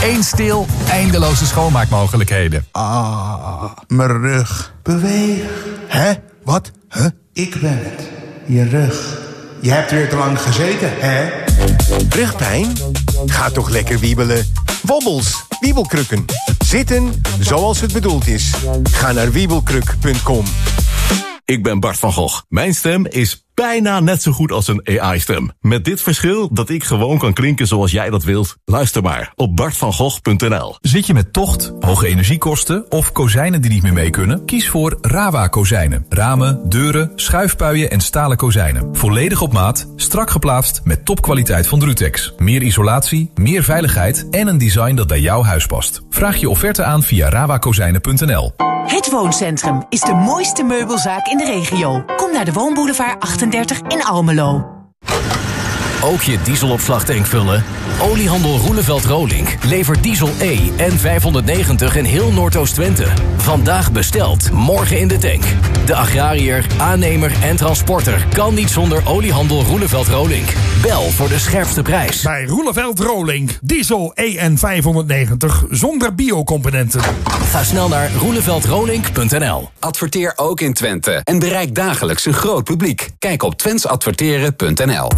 Eén stil, eindeloze schoonmaakmogelijkheden. Mijn rug. Beweeg. Hè? Wat? Huh? Ik ben het. Je rug. Je hebt weer te lang gezeten, hè? Rugpijn? Ga toch lekker wiebelen. Wobbels, wiebelkrukken. Zitten zoals het bedoeld is. Ga naar wiebelkruk.com. Ik ben Bart van Gogh. Mijn stem is bijna net zo goed als een AI-stem. Met dit verschil dat ik gewoon kan klinken zoals jij dat wilt. Luister maar op bartvangogh.nl. Zit je met tocht, hoge energiekosten of kozijnen die niet meer mee kunnen? Kies voor Rawa kozijnen. Ramen, deuren, schuifpuien en stalen kozijnen. Volledig op maat, strak geplaatst met topkwaliteit van Drutex. Meer isolatie, meer veiligheid en een design dat bij jouw huis past. Vraag je offerte aan via rawakozijnen.nl. Het Wooncentrum is de mooiste meubelzaak in de regio. Kom naar de Woonboulevard 38 in Almelo. Ook je dieselopslagtank vullen? Oliehandel Roeleveld-Rolink levert diesel E en 590 in heel Noordoost-Twente. Vandaag besteld, morgen in de tank. De agrariër, aannemer en transporter kan niet zonder oliehandel Roeleveld-Rolink. Bel voor de scherpste prijs. Bij Roeleveld-Rolink, diesel EN 590 zonder biocomponenten. Ga snel naar roeleveldrolink.nl. Adverteer ook in Twente en bereik dagelijks een groot publiek. Kijk op twensadverteren.nl.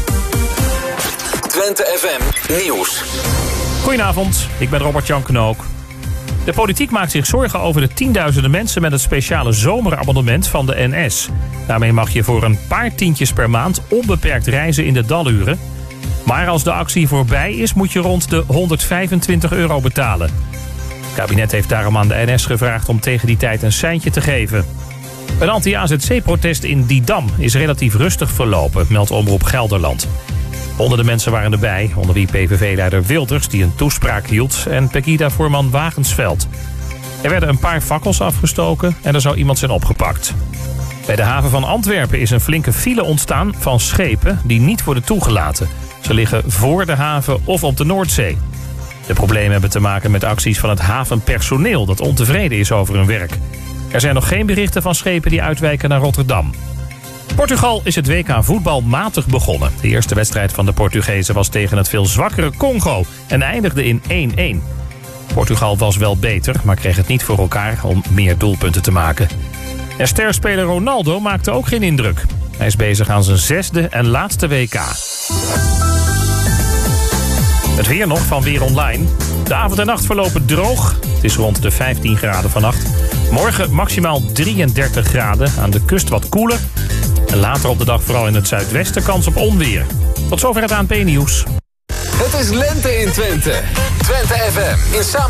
Twente FM Nieuws. Goedenavond, ik ben Robert-Jan Knook. De politiek maakt zich zorgen over de tienduizenden mensen met het speciale zomerabonnement van de NS. Daarmee mag je voor een paar tientjes per maand onbeperkt reizen in de daluren. Maar als de actie voorbij is, moet je rond de €125 betalen. Het kabinet heeft daarom aan de NS gevraagd om tegen die tijd een seintje te geven. Een anti-AZC-protest in Didam is relatief rustig verlopen, meldt Omroep Gelderland. Honderden mensen waren erbij, onder wie PVV-leider Wilders, die een toespraak hield, en Pegida-voorman Wagensveld. Er werden een paar fakkels afgestoken en er zou iemand zijn opgepakt. Bij de haven van Antwerpen is een flinke file ontstaan van schepen die niet worden toegelaten. Ze liggen voor de haven of op de Noordzee. De problemen hebben te maken met acties van het havenpersoneel dat ontevreden is over hun werk. Er zijn nog geen berichten van schepen die uitwijken naar Rotterdam. Portugal is het WK voetbal matig begonnen. De eerste wedstrijd van de Portugezen was tegen het veel zwakkere Congo en eindigde in 1-1. Portugal was wel beter, maar kreeg het niet voor elkaar om meer doelpunten te maken. En sterspeler Ronaldo maakte ook geen indruk. Hij is bezig aan zijn 6e en laatste WK. Het weer nog van Weer Online. De avond en nacht verlopen droog. Het is rond de 15 graden vannacht. Morgen maximaal 33 graden. Aan de kust wat koeler. En later op de dag vooral in het zuidwesten kans op onweer. Tot zover het ANP-nieuws. Het is lente in Twente. Twente FM in samenwerking